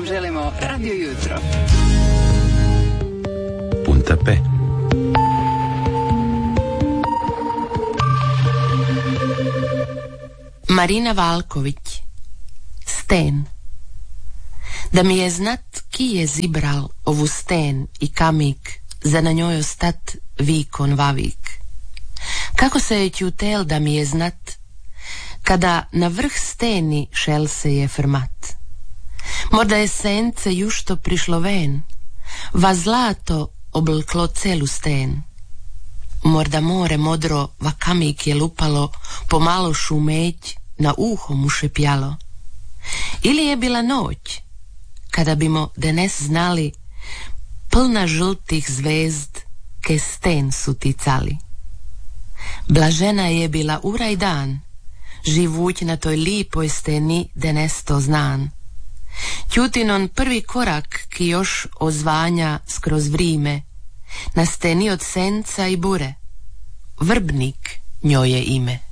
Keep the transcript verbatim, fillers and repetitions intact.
vam želimo Radio Jutro. Punta P. Marina Valković. Sten. Da mi je znat, ki je zibral ovu sten i kamik, za na njoj ostat vikon vavik. Kako se je ćutel da mi je znat, kada na vrh steni šel se je frmat. Morda je sence jušto prišlo ven, va zlato oblklo celu sten. Morda more modro va kamik je lupalo, pomalo šumeć na uho mu šepjalo. Ili je bila noć, kada bimo denes znali, plna žltih zvezd ke sten su ticali. Blažena je bila ura i dan, živuć na toj lipoj steni denes to znan. Ćutinon prvi korak ki još ozvanja skroz vrime, na steni od senca i bure, Vrbnik njoj je ime.